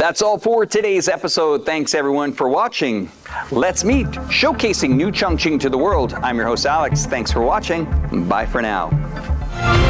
That's all for today's episode. Thanks everyone for watching. Let's meet, showcasing new Chongqing to the world. I'm your host, Alex. Thanks for watching. Bye for now.